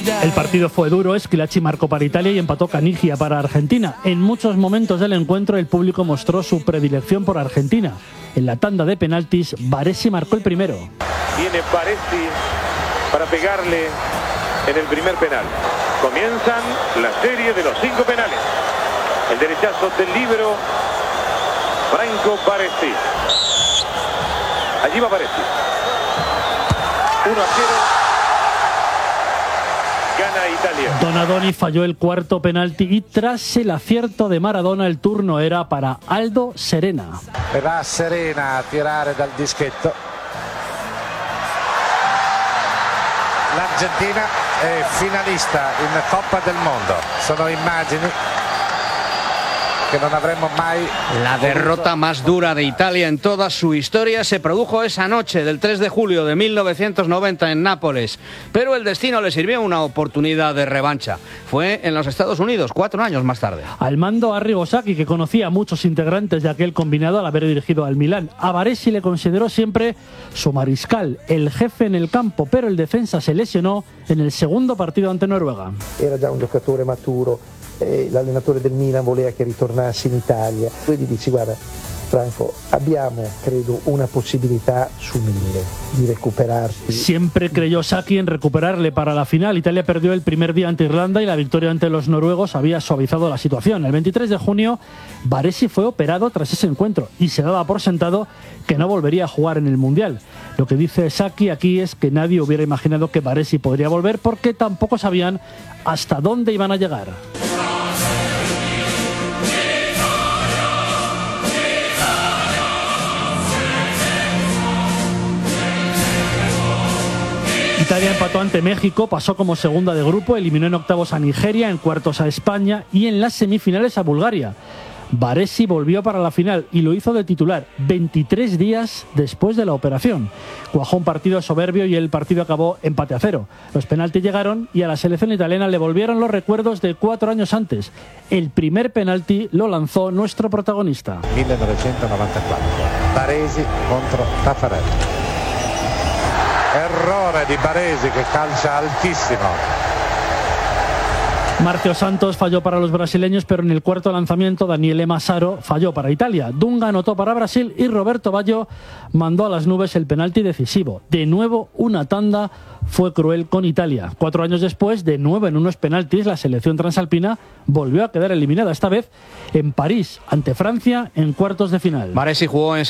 El partido fue duro, Schillaci marcó para Italia y empató Canigia para Argentina. En muchos momentos del encuentro el público mostró su predilección por Argentina. En la tanda de penaltis, Baresi marcó el primero. Viene Baresi para pegarle en el primer penal. Comienzan la serie de los 5 penales. El derechazo del libero Franco Baresi. Allí va Baresi. 1-0. Gana Italia. Donadoni falló el cuarto penalti y tras el acierto de Maradona el turno era para Aldo Serena. E va Serena a tirare dal dischetto. L'Argentina è finalista in Coppa del Mondo. Sono immagini que no habremos mai. La derrota más dura de Italia en toda su historia se produjo esa noche del 3 de julio de 1990 en Nápoles, pero el destino le sirvió una oportunidad de revancha. Fue en los Estados Unidos, 4 años más tarde. Al mando Arrigo Sacchi, que conocía a muchos integrantes de aquel combinado al haber dirigido al Milán. A Baresi le consideró siempre su mariscal, el jefe en el campo, pero el defensa se lesionó en el segundo partido ante Noruega. Era già un giocatore maturo. L'allenatore del Milan voleva che ritornasse in Italia. Poi gli dici: guarda Franco, abbiamo credo una possibilità su 1000 di recuperarti. Siempre creyó Sacchi en recuperarle para la final. Italia perdió el primer día ante Irlanda y la victoria ante los noruegos había suavizado la situación. El 23 de junio Baresi fue operado tras ese encuentro y se daba por sentado que no volvería a jugar en el Mundial. Lo que dice Sacchi aquí es que nadie hubiera imaginado que Baresi podría volver porque tampoco sabían hasta dónde iban a llegar. Italia empató ante México, pasó como segunda de grupo, eliminó en octavos a Nigeria, en cuartos a España y en las semifinales a Bulgaria. Baresi volvió para la final y lo hizo de titular 23 días después de la operación. Cuajó un partido soberbio y el partido acabó empate a 0. Los penaltis llegaron y a la selección italiana le volvieron los recuerdos de 4 años antes. El primer penalti lo lanzó nuestro protagonista. 1994. Baresi contro Taffarelli. Errore di Baresi che calcia altissimo. Marcio Santos falló para los brasileños, pero en el cuarto lanzamiento Daniele Massaro falló para Italia. Dunga anotó para Brasil y Roberto Baggio mandó a las nubes el penalti decisivo. De nuevo una tanda fue cruel con Italia. 4 años después, de nuevo en unos penaltis, la selección transalpina volvió a quedar eliminada, esta vez en París, ante Francia, en cuartos de final. Baresi jugó en